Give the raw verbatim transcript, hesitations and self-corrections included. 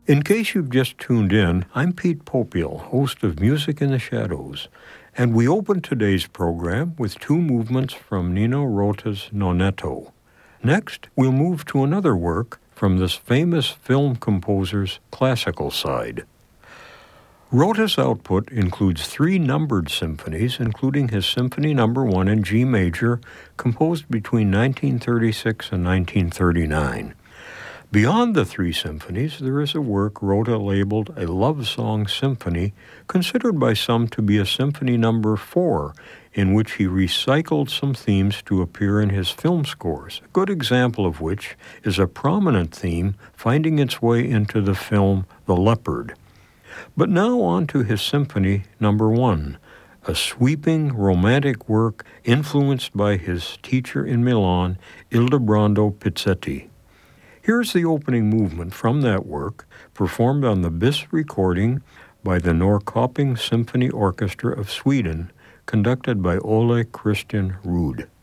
In case you've just tuned in, I'm Pete Popiel, host of Music in the Shadows, and we open today's program with two movements from Nino Rota's Nonetto. Next, we'll move to another work from this famous film composer's classical side. Rota's output includes three numbered symphonies, including his Symphony Number One in G major, composed between nineteen thirty-six and nineteen thirty-nine. Beyond the three symphonies, there is a work Rota labeled a love song symphony, considered by some to be a Symphony Number Four, in which he recycled some themes to appear in his film scores, a good example of which is a prominent theme finding its way into the film The Leopard. But now on to his Symphony Number One, a sweeping, romantic work influenced by his teacher in Milan, Ildebrando Pizzetti. Here's the opening movement from that work, performed on the B I S recording by the Norrköping Symphony Orchestra of Sweden, conducted by Ole Christian Ruud.